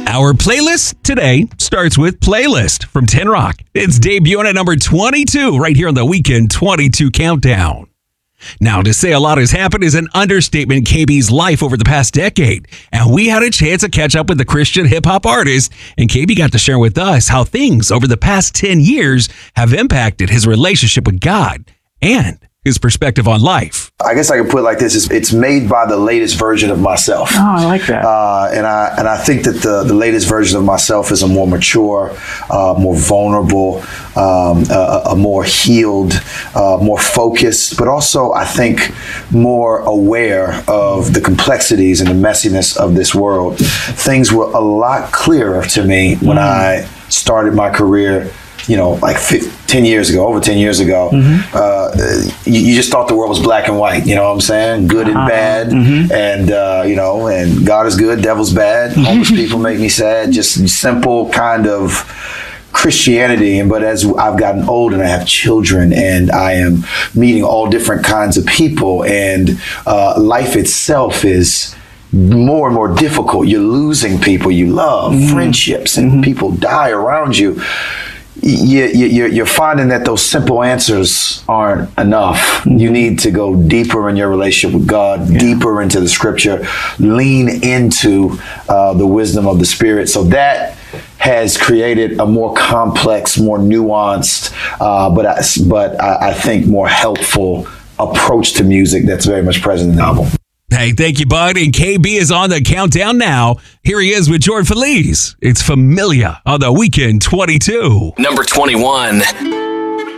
Our playlist today starts with Playlist from Tin Rock. It's debuting at number 22 right here on the Weekend 22 Countdown. Now, to say a lot has happened is an understatement in KB's life over the past decade. And we had a chance to catch up with the Christian hip-hop artist, and KB got to share with us how things over the past 10 years have impacted his relationship with God and his perspective on life. I guess I could put it like this: it's made by the latest version of myself. Oh, I like that. And I think that the latest version of myself is a more mature, more vulnerable, a more healed, more focused, but also I think more aware of the complexities and the messiness of this world. Things were a lot clearer to me when I started my career, like 10 years ago, over 10 years ago. You just thought the world was black and white, you know what I'm saying? Good and bad. And, and God is good, devil's bad. Homeless people make me sad. Just simple kind of Christianity. But as I've gotten old and I have children and I am meeting all different kinds of people, and life itself is more and more difficult. You're losing people you love, friendships, and people die around you. You're finding that those simple answers aren't enough. You need to go deeper in your relationship with God, deeper into the scripture, lean into the wisdom of the Spirit. So that has created a more complex, more nuanced, but I think more helpful approach to music that's very much present in the album. Hey, thank you, bud. And KB is on the countdown now. Here he is with Jordan Feliz. It's Familia on the Weekend 22. Number 21.